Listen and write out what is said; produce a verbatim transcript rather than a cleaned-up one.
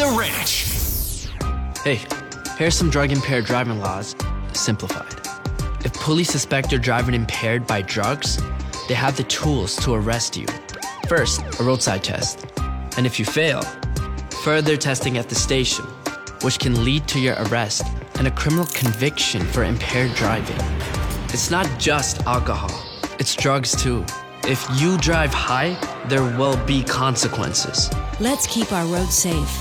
The Ranch. Hey, here's some drug-impaired driving laws, simplified. If police suspect you're driving impaired by drugs, they have the tools to arrest you. First, a roadside test. And if you fail, further testing at the station, which can lead to your arrest and a criminal conviction for impaired driving. It's not just alcohol, it's drugs too. If you drive high, there will be consequences. Let's keep our roads safe.